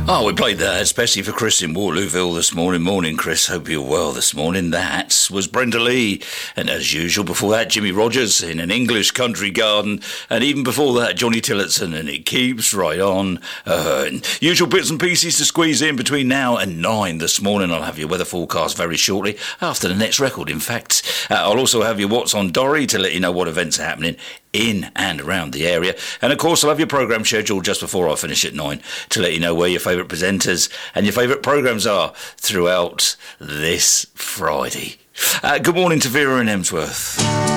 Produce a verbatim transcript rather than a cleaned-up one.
Oh, we played that especially for Chris in Waterlooville this morning. Morning, Chris. Hope you're well this morning. That was Brenda Lee. And as usual, before that, Jimmy Rogers in An English Country Garden. And even before that, Johnny Tillotson, and It Keeps Right On. Uh, usual bits and pieces to squeeze in between now and nine this morning. I'll have your weather forecast very shortly, after the next record, in fact. Uh, I'll also have your What's on Dorry to let you know what events are happening in and around the area. And of course, I'll have your programme scheduled just before I finish at nine to let you know where your favourite presenters and your favourite programmes are throughout this Friday. Uh, good morning to Vera in Emsworth.